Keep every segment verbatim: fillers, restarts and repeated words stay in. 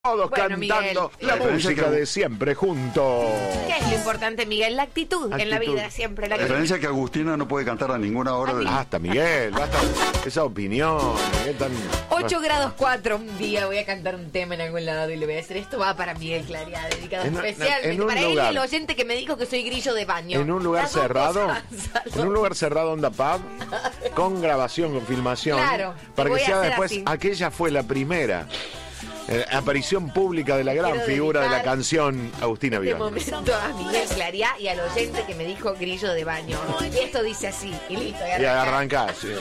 Todos Bueno, cantando Miguel, la eh, música de siempre juntos. ¿Qué es lo importante, Miguel? La actitud, en la Actitud. vida, siempre la La actitud. diferencia es que Agustina no puede cantar a ninguna hora del... Basta, Miguel, basta esa opinión. Miguel, tan... ocho grados cuatro, un día voy a cantar un tema en algún lado y le voy a decir, esto va para Miguel Claridad, dedicado En- especialmente en un para él y lugar. el oyente que me dijo que soy grillo de baño. En un lugar Las dos cerrado, cosas, en un lugar cerrado, onda pub, con grabación, con filmación, Claro, para voy que a sea hacer después, así. aquella fue la primera eh, aparición pública de la gran Quiero figura de la dedicar canción Agustina este Vivanco. momento a Miguel Claridad y al oyente que me dijo grillo de baño. Y esto dice así, y listo. Y arrancás. Sí.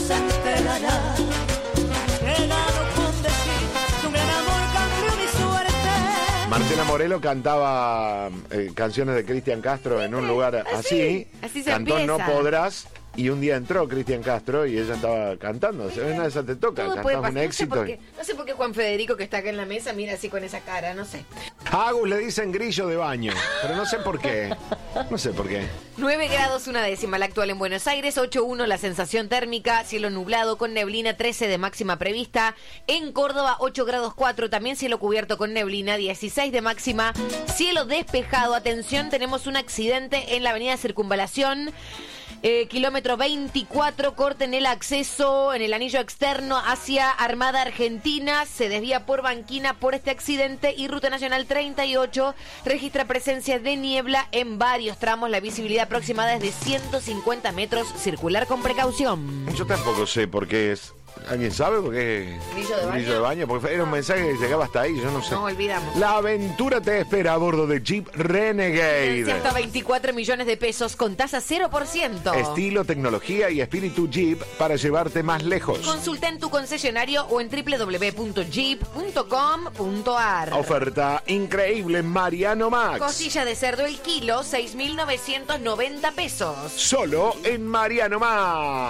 Marcela Morelo cantaba eh, canciones de Cristian Castro en un lugar así. Así, así se Cantó empieza. No Podrás. Y un día entró Cristian Castro y ella estaba cantando. Se ven, esa te toca, Todo puede cantás un pasar. No sé, éxito. por qué, no sé por qué Juan Federico, que está acá en la mesa, mira así con esa cara, no sé. A Agus le dicen grillo de baño, pero no sé por qué. No sé por qué. nueve grados una décima la actual en Buenos Aires, ocho uno la sensación térmica, cielo nublado con neblina, trece de máxima prevista. En Córdoba, ocho grados cuatro, también cielo cubierto con neblina, dieciséis de máxima, cielo despejado. Atención, tenemos un accidente en la avenida Circunvalación. Eh, kilómetro veinticuatro, corten el acceso en el anillo externo hacia Armada Argentina, se desvía por Banquina por este accidente y Ruta Nacional treinta y ocho registra presencia de niebla en varios tramos, la visibilidad aproximada es de ciento cincuenta metros, circular con precaución. Yo tampoco sé por qué es. ¿Alguien sabe por qué? ¿Grillo de baño? Grillo de baño, porque era un mensaje que llegaba hasta ahí, yo no sé. No olvidamos. La aventura te espera a bordo de Jeep Renegade. ciento veinticuatro millones de pesos con tasa cero por ciento. Estilo, tecnología y espíritu Jeep para llevarte más lejos. Consulta en tu concesionario o en doble u doble u doble u punto jeep punto com punto a r. Oferta increíble Mariano Max. Costilla de cerdo el kilo, seis mil novecientos noventa pesos. Solo en Mariano Max.